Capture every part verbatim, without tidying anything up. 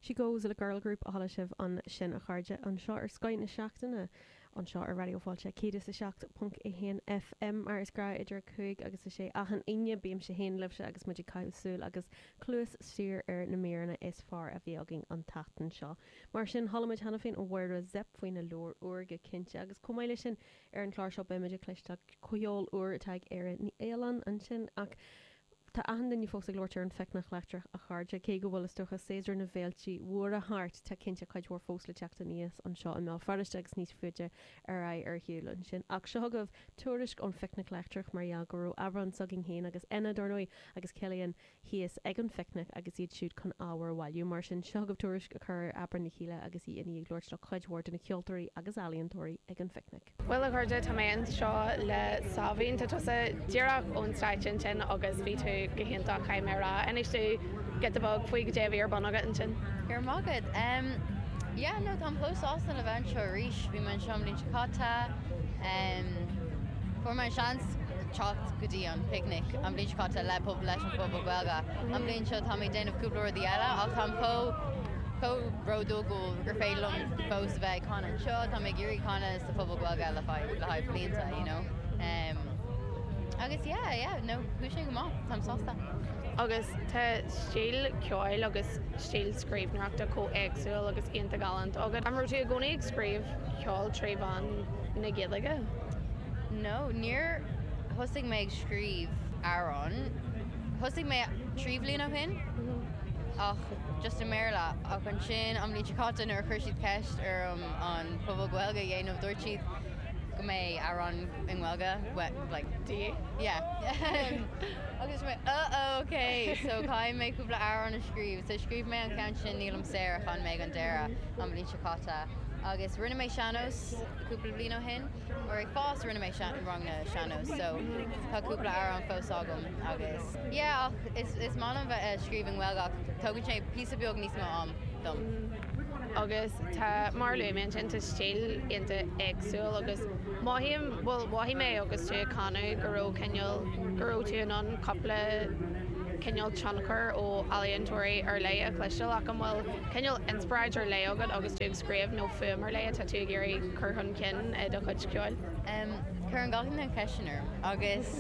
She goes le girl group a hala sibh an sin a chairde an seo ar Sky na seachtainna an seo ar radioáilte céad is a seacht punt i hen F M mar is gra idir chuig agus is sé achan aine bíam sé hen libse agus muidir caiúsúil agus clúas stír ar na méarna is far a bhí agin an tatan seo. Mar sin hallamid hena féin ó bhhair a zep faoin na lór uairge cinnte agus cumáile sin ar an chláir seo bimiidir cleisteach cool uair teag ar ní éalan an sin ach Tá ahan den ní fós glóirtear an fecnach leachtar a cháirde cé go bhfuil stocha séidir na bhéiltí mhuair a hart tá cinnte chuidhór fós le teachta níos an seo an mé fariste agus níos fuide ar a ar hiúlann sin ach seo agah tuairisc an fecnach leachtarach mar ja gurú abran sagin héin agus ina darnói agus celíonn híos ag an fecnach agus iad siúd chun áhar bhhailú mar sin seo agah tuairisc a chur abran na chéile agus í iní glóirt le chuidhór na ceoltarí agus alíontóirí ag an fecnach. Well a chuirde tá mé an seo le sábhín tá tusa díreach ón staitin sin agus ví tú gohénta caiimera and is to get the bug for you to your bonaga and chin. You're market. Um, yeah, no, I'm close also an adventure reach. We mentioned in Chicota. Um, for my chance, chat goodie on picnic. I'm in Chicota, le population for Belga. I'm in Chicota, Tommy Dane of Kubler the Ella. I'll come po po rodogo refailum post of Icon shot. I'm a Giri Connor is the Pubble Belga la high plinta, you know. Um, agus yeah yeah no pushing them off tam sosta agus te stíl ceáil agus stíl scríbneachta có éagsúil agus ionta galant agus am rútí gona ag scríb ceáil tríbhan na gilaige no níor thusig mé ag scríb aron thusig mé tríomhlín ó hin ach just a méla ach an sin am ní Chicota ar chuir siad ceist ar um, an Pobal Gaeilge dhéanamh dúirt siad go mé aron in Welga wet like do you yeah agus mé uh okay so cai mé cúpla aron a scríb so scríb mé an count sin nílam Sarah fan mé an deire am ní Chicota agus rinne mé seanos cúpla blino hin or ag fás rinne mé rang na seanos so tá cúpla aron fós agam agus yeah is is málam bheith scríb in Welga tugann sé pí a beag níos mó am dom agus tá mar le men sin stíl into éagsúil agus maihíim bhfuil wahí mé agus tú canú gurú ceol gurú tú an coppla ceol chunachar ó alíontóirí ar lei a chluisteil ach an bhfuil ceol inspiraid ar lei agad agus tú ag scríomh nó fum ar lei tá tú géirí churthn cin é do chuid ceáil. Chur an gagan an ceisinar agus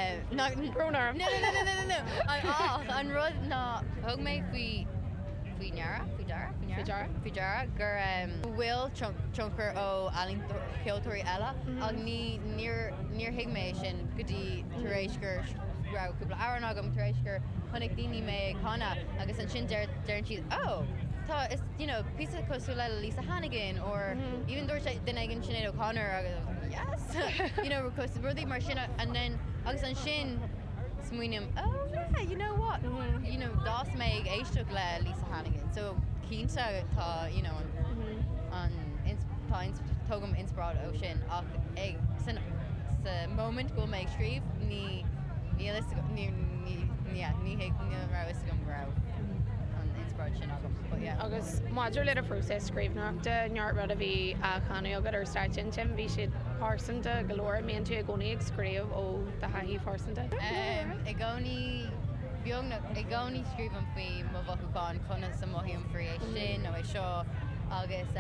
rónarm no no no no no an an rud ná thug méid faoi faoi neara faoi dara faoi dara faoi dara gur bhfuil tionchar ó ceoltóirí eile ag ní níor hiigméid sin go dtí tar éis gur raibh cúpla aran agam tar éis gur chunig daoine mé chana agus an sin dearann siad oh tá is you know písa cosú le Lisa Hannigan or even dúirt den ag an Sinead O'Connor agus yes you know cos rudí mar sin and then agus an sin smuoinim oh yeah you know what mm-hmm. you know das mé ag éisteach le Lisa Hannigan so cínta tá you know an tá tógam inspirad ó sin ach ag san sa moment go mé ag scríb ní ní ní ní ní ní ra is gom ra an inspirad sin agam but yeah agus maidir le a process scríbneachta neart rud a bhí a chana agad ar startin tim bhí siad pásanta golóir mion tú a gcónaí ag scríomh ó de haí pásanta i gcónaí beag i gcónaí scríbam faoi mo bhachuáin chuna sa mothíom faoi é sin nó é seo agus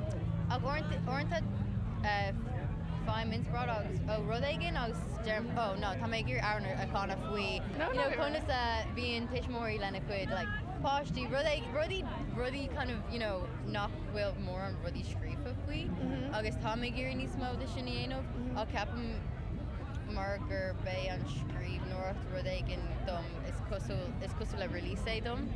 ag orintanta fáim inspirad agus ó rud éigean agus derm oh no tá mé gur airnar a chána faoi chuna sa bhíon tuismóirí lena chuid like pátí rudí rudí kind of you know nach bhfuil mór an rudí scrífa faoi agus tá mé gur níos mó de sin dhéanamh á ceapam mar gur bé an scríb nóirt rud éigean dom is cosú is cosú le release é dom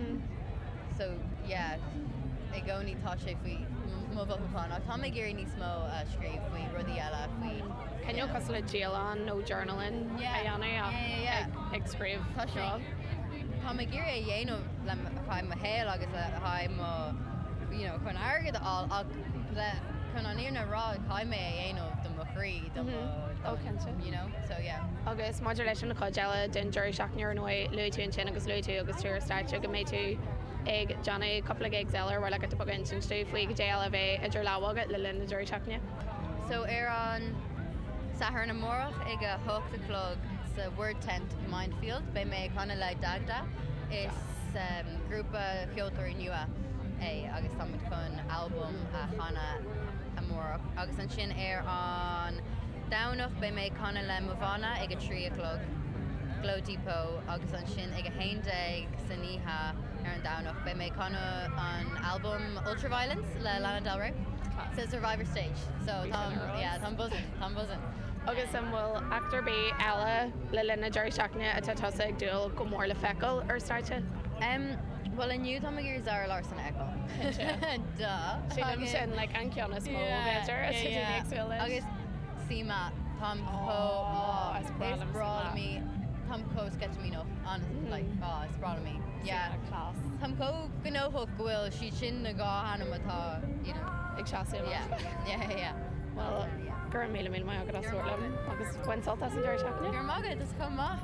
so yeah i gcónaí tá sé faoi mo bhachuáin ach tá mé gur níos mó a scríb faoi rudí eile faoi ceol cos le díalan nó journaling dhéana ag scríb tá seo Tá mé gur é dhéanamh le chaim mo héal agus le chaim mo chun airgad á ach le chun an íarna rá chaim mé é dhéanamh do mo chrí do you know so yeah agus maidir leis an chuideile den dúir seachníar nó luú tú an sin agus luú tú agus túir státe go méid tú ag Johnny coppla ag zeller bhar le go bag sin stú faoi go déal a bheith idir láhagad le linn na dúir seachne so ar an sahar na mórach ag a thugtalog sa word tent Mindfield be mé chuna le dagda is um, grúpa ceoltóirí nua é agus tá muid chun album a chana amórach agus an sin ar an Downach be mé chana le Mavana ag a trí o'clock Glow Depot agus an sin ag a haindeag san níthe ar an Downach be mé chana an album Ultraviolence le Lana Del Rey. So Survivor Stage. So Tom, yeah, Tom buzzing, Tom buzzing. Agus an bhfuil actor bé eile le lena Jerry Shackne atá tosa ag dúil go mór le fecail ar starte? Um, well, inniu tá gur Zara Larson echo. Duh. Sin sin like an ceanna smó better as you make feel it. Agus Sima, Tom Co. Oh, it's it's brought me. Tom Co sketch me enough, honestly. Like, oh, it's brought me. Yeah, class. Tom Co gno hook will she chin na ga hanam atá, you know. Ag seaú. Yeah, yeah, yeah. Well, gur mí mí mai agad asúlam agus bhain saltas an Jerry Shackne. Gur magad is come ma.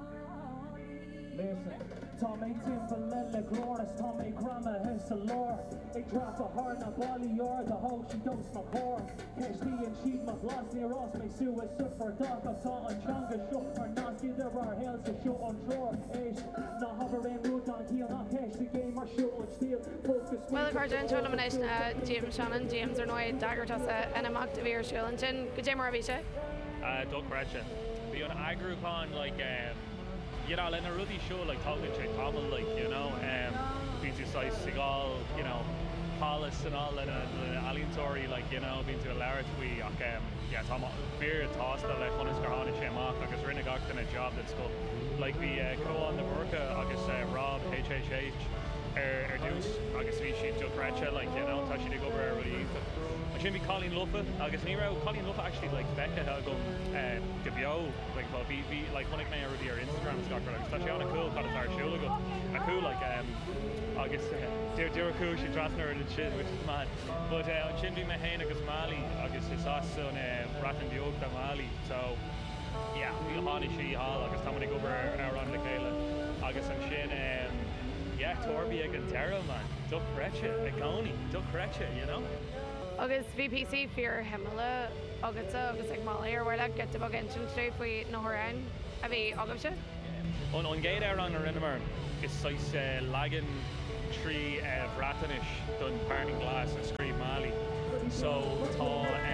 Listen, Tom ain't timber lele glorious, Tom ain't grandma has a lore. It drop a heart na bally or the whole she don't my core. Catch the and sheet my lost near us, may sue a super dark of saw on chunga show or nasty there are hills to show on shore. Ish, not hovering root on heel, not catch the game or show on steel. Focus. Well, if our gentle elimination, uh, James Shannon, James are now dagger toss and I'm active here, Shillington. Good day, Marvisha. Uh, Doug Gretchen. Be on I grew on like um. You know, in a really show like talking to Tamil, like, you know, um, being to size Seagal, you know, Hollis and all that, uh, Alien Tory, like, you know, being to a Larry, we, um, yeah, Tom, fear tossed that, like, Hunnis Garhan and Shemach, like, it's really got in a job that's cool. Like, we uh, go on the work, uh, I guess, uh, Rob, H H H, er, er Deuce, I guess, we should Joe Cratcha, like, you know, Tashi to go over really. I shouldn't be Colleen Luffa, I guess, Nero, Colleen Luffa actually, like, Becca, how go, um, Gabio, like, well, be, be, like, when I may already our Instagram and stuff, like, Tashi on a cool, got a tar show, like, a cool, like, um, I guess, uh, dear, dear, cool, she dressed her and shit, which is mad. But, uh, on Shindy Mahane, I guess, Mali, I guess, his ass on, uh, Ratan Diog, the Mali, so, yeah, we honey, she, all, I guess, I'm gonna go over around the Kayla, I guess, I'm Shin, um, yeah, Torby, again, Terrell, man, Duck Retcha, Agoni, Duck Retcha, you know? Agus V P C fear himla agus agus ag Molly ar bhile get the bug engine today faoi nórain a bhí agam se? On on géad ar an ar rinnemer is sais uh, lagan trí uh, bratanish done parning glass and scream Mali. So tá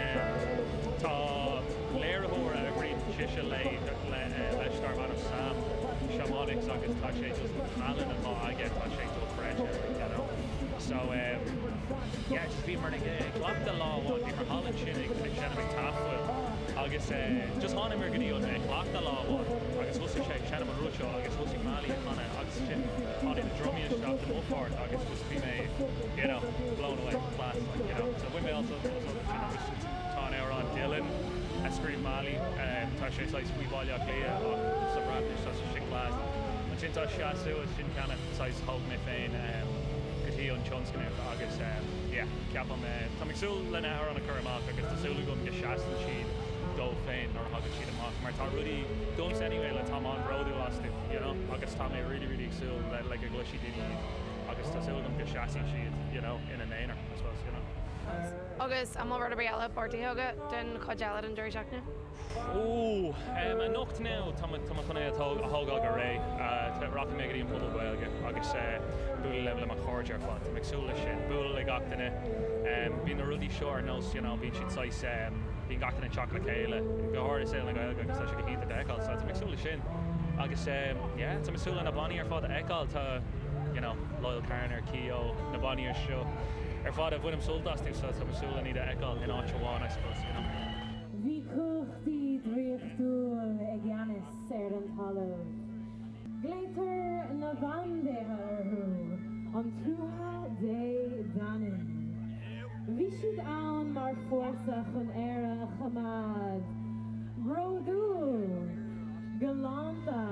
um, tá léirthóir a green shisha lei leis Starman of Sam Shamanics agus tá sé just Malin and má aige tá sé just fresh, you know. So um, yeah, just bhí mar glach the law one bhí mar Holland sinnig ag Shannon McTaffel agus uh, just hána mar gníí on glach the law one agus thusa sé Shannon Rucho agus thusa Mali chana agus sin hána the drumming shop the Mufford agus just bhí mé, you know, blown away from class, like, you know. So we may also also tá hour on Dylan a scream Mali um, tá sé sais fui báile léa ach sa brand is such a shit class. An sin tá seaú is sin canna sais hog me féin um, he on Chonskin agus um, yeah, cap on uh, Tá migsúil le na an a chuach agus tásúla gom go seaastan siad dó féin or hagad siad amach mar tá rudí dons anyway le tá an broú lasú, you know, agus tá mé really really súil le like a gluisi duine agus tásúla gom go seaastan siad, you know, in an éar, I suppose, you know. Agus am rud a béala bartaíoga den chodeala an Jerry Shackne? Ooh, um, a nocht now, Tom chuna a thógáil go ré, tá rock mé í bhil bhilge agus búla le le a chóir ar fád, meagsúla sin, búla le gachtainna, bhín na rudí seoir nós, you know, bhín siad sais bhín gachtainna chocolate céile, go háir is le gailge agus tá sé go hínta d'eáil, so tá meagsúla sin. Agus, yeah, tá meagsúla na baní ar fád eáil tá, you know, Loyal Carner, Keo, na baní ar seo. Er fád a bhuiim soldastú sa tá meagsúla ní eáil in áitreháin, I suppose, you know. Bhí cuachtaí dríochtú ag Giannis ar an talamh. Gléitar na bhandéithe arthú an trútha dé danin. Bhí siad ann mar fórsa chun éire chamad. Bródú, galanta,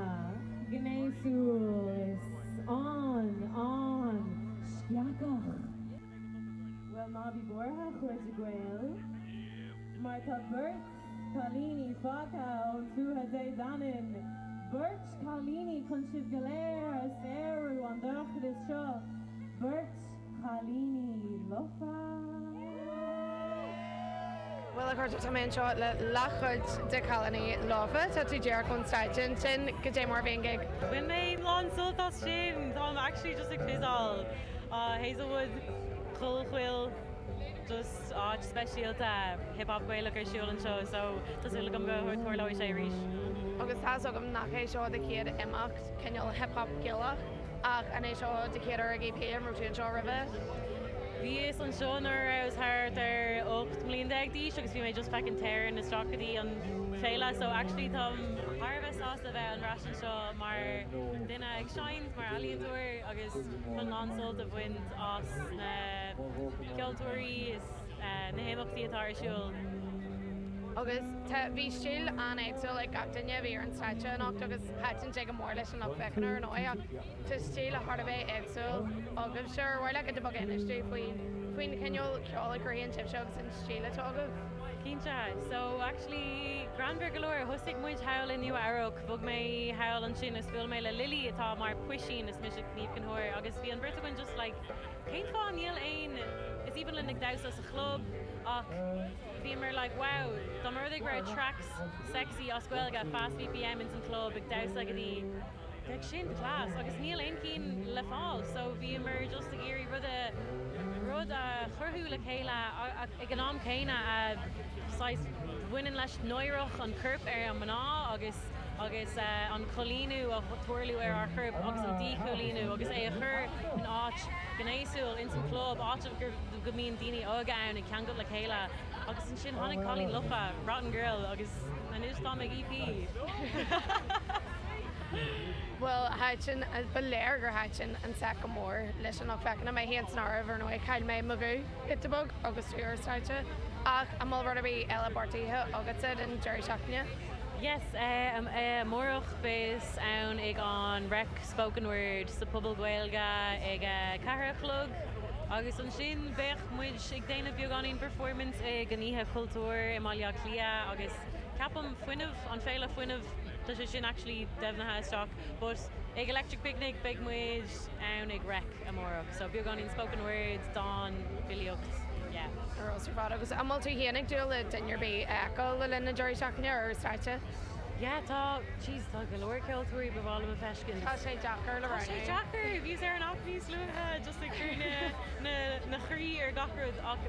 gnéisiúil is an, an, sciacach. Well, má bhí bortha chuir a ghail. Mar tá Bert Chalini fáca ón trútha dé danin. Bert Chalini chun siad go léir a séirú an dochad is seo. Bert Chalini Luffa. Well, a chuirte tá mén seo le lachud de Chalini Luffa tá tú dear chun staidin sin go dé mar bhíon gig. Bhí mé lán soltas sin, tá actually just ag fizzal. Uh, Hazelwood, Chulchwill, just uh, specialta hip-hop gweilach ar siúil an seo, so tásúla gom go thuair leir sé rís. Agus tá agam nach é seo de céad imacht ceol hip-hop gilach ach an é seo de céad ar a gé péam rútí an seo ribh. Bhí is an seonar agus thart ar ocht mlíon deag dís, agus bhí mé just fecin teir na strachadí an féile, so actually tá Harveh sásta bheith an rasin seo mar duine ag seint mar alíonúir agus chun lánsolta bhaint as na ceoltóirí is na héimachtaí atá ar siúil. Agus bhí still an éagsúil ag gatainne bhí ar an straite an ocht agus hetain te go mór leis an feicenar an óach tu still a hard a bheith éagsúil agus seir bhhair le go bag inistú faoin faoin ceol ceála chuíonn tip seo agus an stíle tógah. Cínte, so actually Granberg galore hosig muid hail in New Arrow bug mé hail an sin is film mé le Lily atá mar puishing is mis níomh can hóir agus bhí an Britain just like céim fá níl aon is even le nig daus as a club ach bhí mar like wow dá mar ag ra tracks sexy as well got fast B P M in some club ag daus le dí ag sin class agus níl aon cín le fáil so bhí mar just ag éirí rud a rud a churthú le chéile ag an am céine a sais bhuiinn leis nóireach an curb ar an maná agus agus uh, an cholíú a tuairliú ar ar churb agus an dí cholíú agus é a chur an áit gnéisiúil in san club áit gur go míon daoine ágáin ag cean go le chéile agus an sin tháinig cholí lufa rotten girl agus na nús tá ag E P. Well, háitin ba léir gur háitin an sac go mór leis an fecna mé héan snar bhar nó caiil mé magú hitbog agus túáirtáite ach am rud a bhí eile bartaíthe agus in Jerry Shackne. Yes, um, uh, mórach bés ann ag an rec spoken word sa pobl Gaelga ag uh, Carachlog agus an sin bech muid ag déanamh beagán performance ag an ihe cultúr i Mália Clia agus capam fuinmh an féile fuinmh tá sé sin actually devnathe stock, but ag Electric Picnic big muid ann ag rec amórach, so beagán spoken words don biliocht. Yeah. Ar agus amálta héananig dúil le duinear bí eáil le lena Jerry Shackne ar straite? Yeah, tá cheese tá go leir ceiltúirí bhá a fescin. Tá sé Jackar le sé Jackar, bhís ar an áníos luúthe just agcrúne na chrí ar gacrúd ach